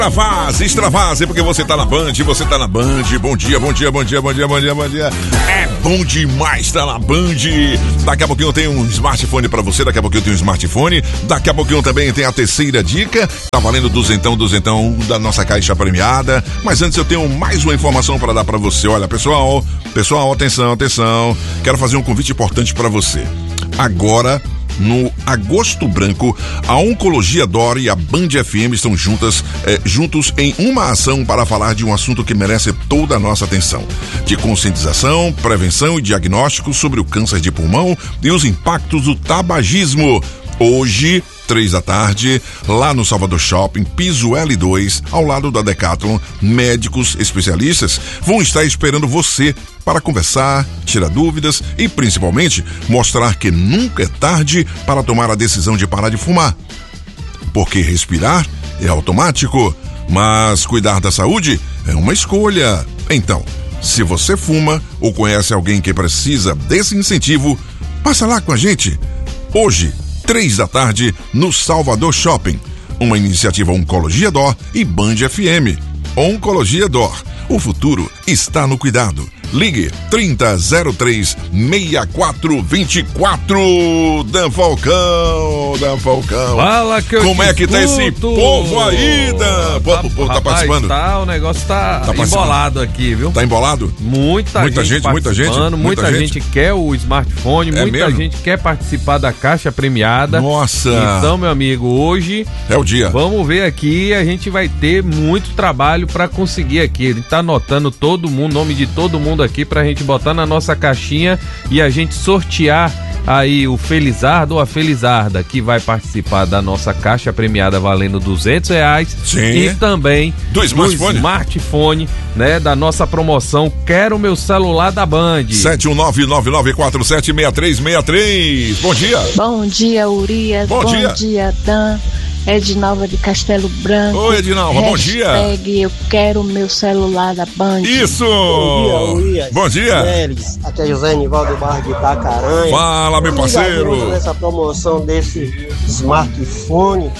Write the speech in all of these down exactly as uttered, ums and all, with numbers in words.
Extravase, extravase, porque você tá na Band, você tá na Band. Bom dia, bom dia, bom dia, bom dia, bom dia, bom dia. É bom demais estar na Band. Daqui a pouquinho eu tenho um smartphone pra você, daqui a pouquinho eu tenho um smartphone. Daqui a pouquinho também tem a terceira dica. Tá valendo duzentão, duzentão da nossa caixa premiada. Mas antes eu tenho mais uma informação pra dar pra você. Olha, pessoal, pessoal, atenção, atenção. Quero fazer um convite importante pra você. Agora, no Agosto Branco, a Oncologia D'Or e a Band F M estão juntas, eh, juntos em uma ação para falar de um assunto que merece toda a nossa atenção: de conscientização, prevenção e diagnóstico sobre o câncer de pulmão e os impactos do tabagismo. Hoje, três da tarde, lá no Salvador Shopping, piso L dois, ao lado da Decathlon, médicos especialistas vão estar esperando você para conversar, tirar dúvidas e, principalmente, mostrar que nunca é tarde para tomar a decisão de parar de fumar. Porque respirar é automático, mas cuidar da saúde é uma escolha. Então, se você fuma ou conhece alguém que precisa desse incentivo, passa lá com a gente. Hoje, três da tarde, no Salvador Shopping. Uma iniciativa Oncologia D'Or e Band F M. Oncologia D'Or. O futuro está no cuidado. Ligue trinta zero três sessenta e quatro vinte e quatro. Dan Falcão, Dan Falcão. Fala que eu Como é que tá esse povo aí, Dan? Pô, o povo tá participando? Tá, o negócio tá, tá embolado aqui, viu? Tá embolado? Muita, muita gente, gente muita gente, muita, muita gente. gente quer o smartphone, é muita mesmo? gente quer participar da caixa premiada. Nossa! Então, meu amigo, hoje é o dia. Vamos ver aqui, a gente vai ter muito trabalho pra conseguir aqui. Ele tá anotando todo mundo, nome de todo mundo aqui pra gente botar na nossa caixinha e a gente sortear aí o Felizardo ou a Felizarda que vai participar da nossa caixa premiada valendo duzentos reais. Sim. E também do smartphone, do smartphone, né, da nossa promoção Quero Meu Celular da Band. sete um nove nove nove quatro sete seis três seis três. Bom dia. Bom dia, Urias. Bom, bom dia. dia, Dan. Edinalva de Castelo Branco. Oi, Edinalva, bom dia. Hashtag eu quero meu celular da Band. Isso! Bom dia, Urias. Bom dia. Félix. Aqui é José Nivaldo Barra de Itacaranha. Fala, meu parceiro. Nessa promoção desse smartphone.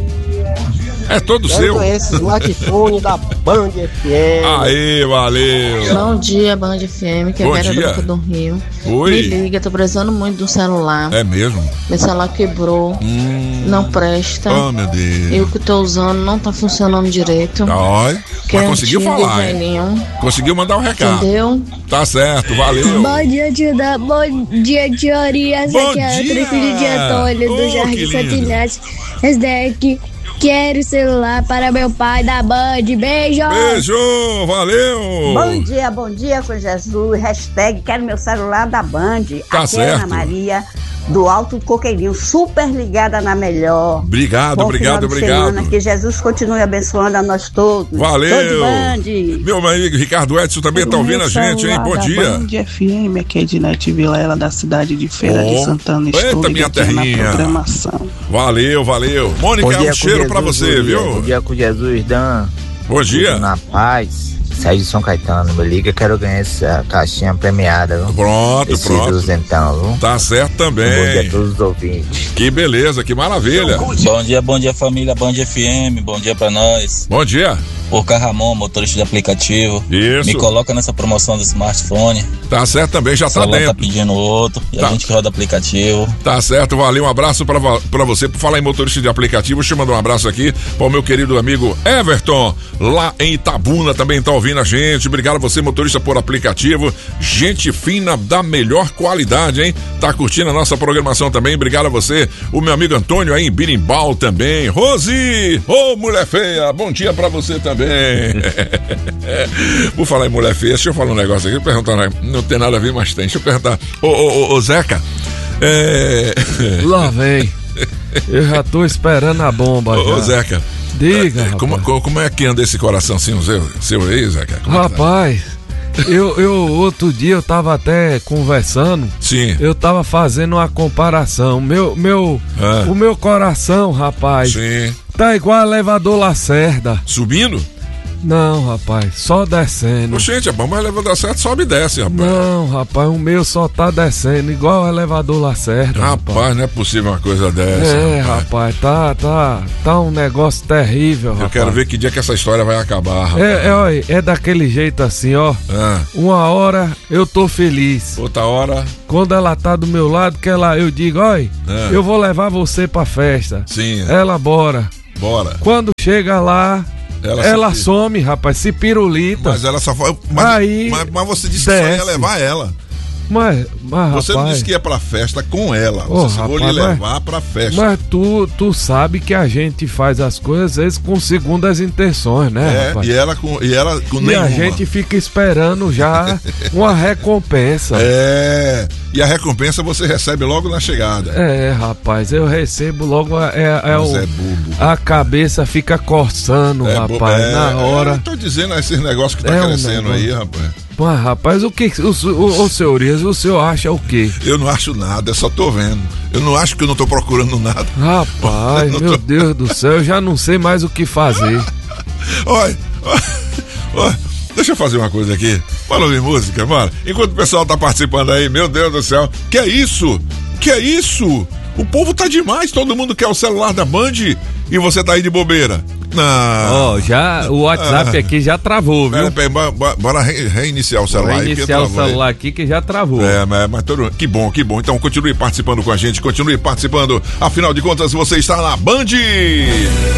É todo Quero seu. Esse smartphone da Band F M. Aê, valeu. Bom dia, Band F M, que é Bom Vera dia. Branca do Rio. Oi. Me liga, tô precisando muito de um celular. É mesmo? Meu celular quebrou, Hum. não presta. Oh, meu Deus. Eu que tô usando não tá funcionando direito. Olha, Que mas é conseguiu antigo, falar, hein? velhinho. Conseguiu mandar o recado. Entendeu? Tá certo, valeu. Bom dia, tio Dan. Bom dia, tio Urias. Bom Aqui é a dia. Trífide de Antônio, Oh, do que Jardim lindo. Santinete. Esse daqui. Quero celular para meu pai da Band. Beijo! Beijo, valeu. Bom dia, bom dia com Jesus. Hashtag quero meu celular da Band. Tá Aqui certo. é Ana Maria do Alto Coqueirinho, super ligada na melhor. Obrigado, Bom obrigado, final de obrigado. semana, que Jesus continue abençoando a nós todos. Valeu. Tô de Band. Meu amigo Ricardo Edson também tá ouvindo a gente, hein? Bom dia. Band F M, aqui é Edinete Vilela, da cidade de Feira Oh. de Santana. Eita, Estou minha ligadinha na terrinha. programação. Valeu, valeu. Mônica, um cheiro pra você, viu? Bom dia com Jesus, Dan. Bom dia. Tudo na paz. Sérgio de São Caetano, me liga, quero ganhar essa caixinha premiada, viu? Pronto, Esse pronto. duzentão, viu? Tá certo também. Bom dia a todos os ouvintes. Que beleza, que maravilha. Bom dia, bom dia família Band F M, bom dia pra nós. Bom dia. Porca Ramon, motorista de aplicativo. Isso. Me coloca nessa promoção do smartphone. Tá certo também, já O tá celular dentro. tá pedindo outro, e Tá. a gente que roda aplicativo. Tá certo, valeu, um abraço pra, vo- pra você. Por falar em motorista de aplicativo, deixa eu mandar um abraço aqui para o meu querido amigo Everton, lá em Itabuna, também tá ouvindo a gente. Obrigado a você, motorista por aplicativo. Gente fina da melhor qualidade, hein? Tá curtindo a nossa programação também. Obrigado a você, o meu amigo Antônio aí em Birimbau também. Rose, ô mulher feia, bom dia pra você também. Por falar em mulher feia, deixa eu falar um negócio aqui, perguntar, não tem nada a ver, mas tem. Deixa eu perguntar, ô, ô, ô, ô Zeca, é... Lá vem. Eu já tô esperando a bomba. Ô, ô já. Zeca, Diga, é, rapaz. como, como, como é que anda esse coraçãozinho seu, seu aí, Zeca? Como é que tá? Rapaz, eu, eu outro dia eu tava até conversando. Sim. Eu tava fazendo uma comparação. Meu, meu, Ah. o meu coração, rapaz, Sim. tá igual elevador Lacerda. Subindo? Não, rapaz, só descendo. Gente, é bom, mas o elevador certo sobe e desce, rapaz. Não, rapaz, o meu só tá descendo, igual o elevador lá certo. Rapaz, rapaz. Não é possível uma coisa dessa. É, rapaz, rapaz tá, tá, tá um negócio terrível, Eu rapaz. quero ver que dia que essa história vai acabar, rapaz. É, é, olha, é daquele jeito assim, ó. Ah. Uma hora eu tô feliz. Outra hora. Quando ela tá do meu lado, que ela, eu digo, olha, Ah. eu vou levar você pra festa. Sim. Ela, bora. Bora. Quando chega lá, ela, ela se... some, rapaz, se pirulita. Mas ela só foi. Mas, aí, mas, mas você disse desce. que só ia levar ela. Mas, mas Você rapaz, não disse que ia pra festa com ela. Ô, Você vou lhe rapaz, levar mas, pra festa. Mas tu, tu sabe que a gente faz as coisas às vezes com segundas intenções, né, É, rapaz? e ela com, e ela com E nenhuma. a gente fica esperando já uma recompensa. É. E a recompensa você recebe logo na chegada. É, rapaz, eu recebo logo a, é, é o, é bobo. a cabeça fica coçando, É, rapaz, é, na hora. Eu tô dizendo esses negócios que tá É um crescendo negócio. aí, rapaz. Mas, rapaz, o que o, o, o senhor Urias, o senhor acha o quê? Eu não acho nada, eu só tô vendo. Eu não acho que eu não tô procurando nada. Rapaz, Eu meu tô- Deus do céu, eu já não sei mais o que fazer. Olha, olha, deixa eu fazer uma coisa aqui. Bora ouvir música, bora. Enquanto o pessoal tá participando aí, meu Deus do céu. Que é isso? Que é isso? O povo tá demais, todo mundo quer o celular da Band e você tá aí de bobeira. Não. Ó, já o WhatsApp Ah. aqui já travou, viu? Pera, pera, bora- bora- bora re- reiniciar o celular Vou aí. porque iniciar o travou aí. celular aqui que já travou. É, mas, mas todo, que bom, que bom. Então continue participando com a gente, continue participando. Afinal de contas, você está na Band.